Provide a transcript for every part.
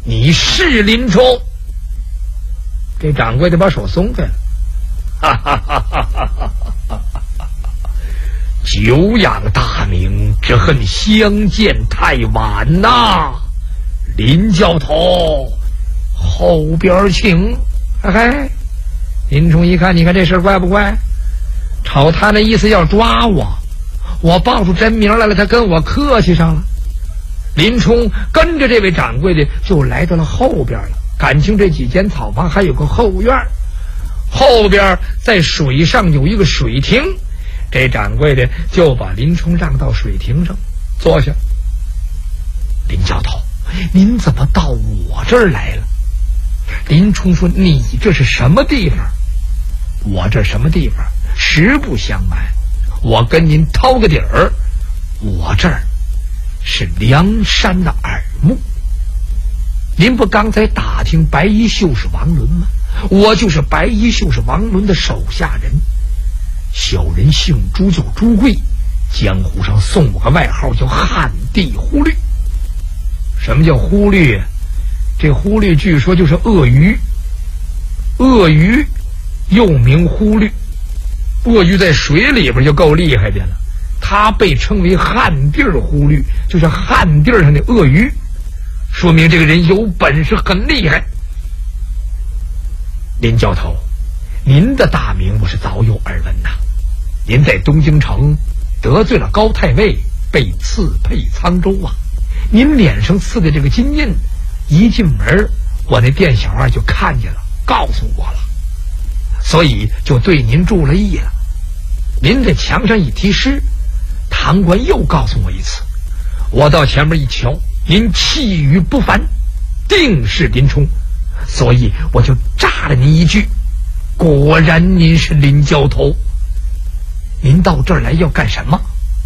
你是林冲？这掌柜的把手松开了，哈哈哈哈哈哈！久仰大名，只恨相见太晚呐！林教头，后边请。嗨，林冲一看，你看这事怪不怪？瞅他那意思要抓我，我报出真名来了，他跟我客气上了。林冲跟着这位掌柜的就来到了后边了。感情这几间草房还有个后院，后边在水上有一个水亭，这掌柜的就把林冲让到水亭上坐下。林教头，您怎么到我这儿来了？林冲说，你这是什么地方？我这什么地方？实不相瞒，我跟您掏个底儿，我这儿是梁山的耳目。您不刚才打听白衣秀士王伦吗？我就是白衣秀士王伦的手下人，小人姓朱，叫朱贵，江湖上送我个外号叫旱地忽律。什么叫忽律？这忽律据说就是鳄鱼，鳄鱼又名忽律。鳄鱼在水里边就够厉害的了，它被称为旱地忽律，就是旱地上的鳄鱼，说明这个人有本事，很厉害。林教头，您的大名我是早有耳闻呐。您在东京城得罪了高太尉，被赐配沧州啊。您脸上刺的这个金印，一进门我那店小二就看见了，告诉我了，所以就对您注了意了。您在墙上一题诗，堂官又告诉我一次，我到前面一瞧，您气宇不凡，定是林冲，所以我就炸了您一句，果然您是林教头。您到这儿来要干什么？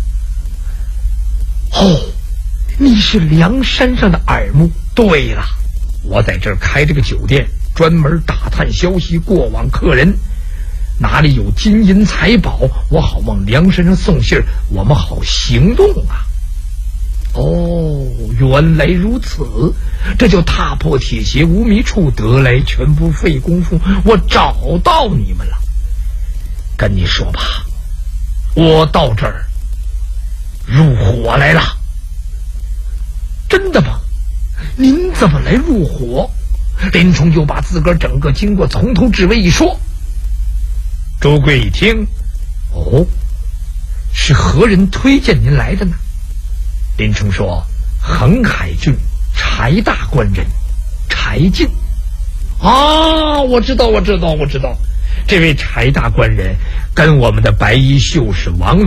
哦，你是梁山上的耳目。对了，我在这儿开这个酒店，专门打探消息，过往客人哪里有金银财宝，我好往梁山上送信，我们好行动啊。哦，原来如此，这就踏破铁鞋无觅处，得来全不费功夫，我找到你们了。跟你说吧，我到这儿入伙来了。真的吗？您怎么来入伙？林冲就把自个儿整个经过从头至尾一说。周贵一听，哦，是何人推荐您来的呢？林冲说，横海郡柴大官人柴进。啊，我知道，这位柴大官人跟我们的白衣秀士王